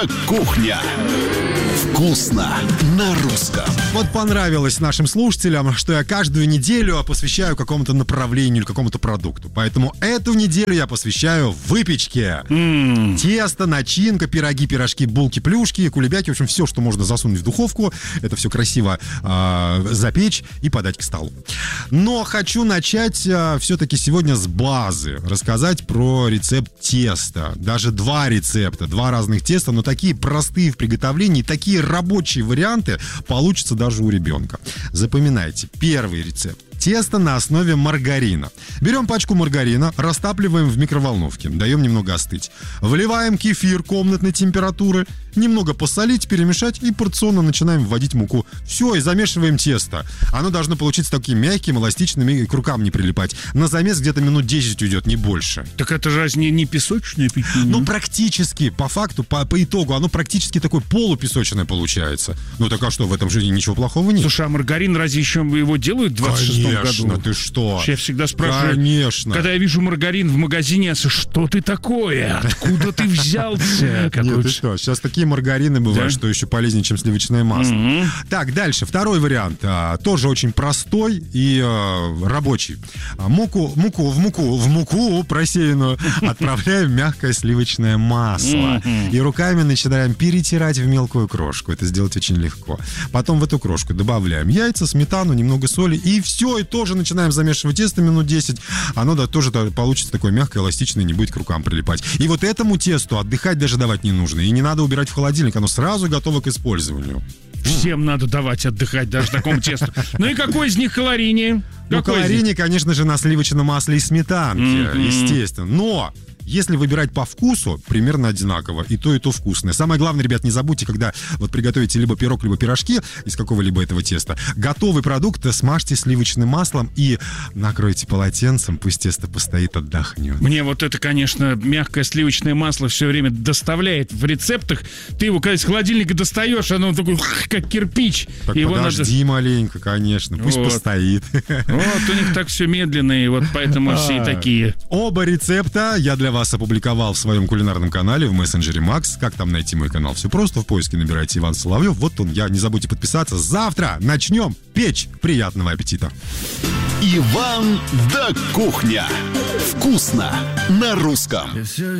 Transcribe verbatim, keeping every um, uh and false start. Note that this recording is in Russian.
Кухня. Вкусно на русском. Вот понравилось нашим слушателям, что я каждую неделю посвящаю какому-то направлению или какому-то продукту. Поэтому эту неделю я посвящаю выпечке. Mm. Тесто, начинка, пироги, пирожки, булки, плюшки, кулебяки. В общем, все, что можно засунуть в духовку. Это все красиво э, запечь и подать к столу. Но хочу начать э, все-таки сегодня с базы. Рассказать про рецепт теста. Даже два рецепта, два разных теста, но такие простые в приготовлении, такие рабочие варианты получатся даже у ребенка. Запоминайте. Первый рецепт. Тесто на основе маргарина. Берем пачку маргарина, растапливаем в микроволновке, даем немного остыть. Вливаем кефир комнатной температуры, немного посолить, перемешать и порционно начинаем вводить муку. Все, и замешиваем тесто. Оно должно получиться таким мягким, эластичным и к рукам не прилипать. На замес где-то минут десять уйдет, не больше. Так это же не, не песочное печенье? Ну, практически, по факту, по, по итогу, оно практически такое полупесочное получается. Ну, так а что, в этом же ничего плохого нет. Слушай, а маргарин разве еще его делают в двадцать шестом году? Конечно, ты что? Я всегда спрашиваю, конечно. Когда я вижу маргарин в магазине, я спрашиваю, что ты такое? Откуда ты взялся? Нет, ты что? Сейчас такие маргарины бывают, Да? что еще полезнее, чем сливочное масло. Mm-hmm. Так, дальше. Второй вариант. А, тоже очень простой и а, рабочий. А, муку, муку, в муку, в муку просеянную отправляем мягкое сливочное масло. Mm-hmm. И руками начинаем перетирать в мелкую крошку. Это сделать очень легко. Потом в эту крошку добавляем яйца, сметану, немного соли. И все, и тоже начинаем замешивать тесто минут десять. Оно да, тоже да, получится такое мягкое, эластичное, не будет к рукам прилипать. И вот этому тесту отдыхать даже давать не нужно. И не надо убирать в холодильник, оно сразу готово к использованию. Всем надо давать отдыхать, даже такому тесту. Ну и какой из них калорийнее? Ну, калорийнее, конечно же, на сливочном масле и сметанке, mm-hmm. естественно. Но если выбирать по вкусу, примерно одинаково. И то, и то вкусное. Самое главное, ребят, не забудьте, когда вот приготовите либо пирог, либо пирожки из какого-либо этого теста, готовый продукт смажьте сливочным маслом и накройте полотенцем, пусть тесто постоит, отдохнет. Мне вот это, конечно, мягкое сливочное масло все время доставляет в рецептах. Ты его, когда из холодильника достаешь, оно такое, как кирпич. Так Его подожди надо... маленько, конечно, пусть вот. постоит. Вот, у них так все медленно, и вот поэтому все и такие. Оба рецепта я для вас опубликовал в своем кулинарном канале в мессенджере Макс. Как там найти мой канал? Все просто, в поиске набирайте Иван Соловьев. Вот он, я, не забудьте подписаться. Завтра начнем печь. Приятного аппетита. Иван да Кухня. Вкусно на русском.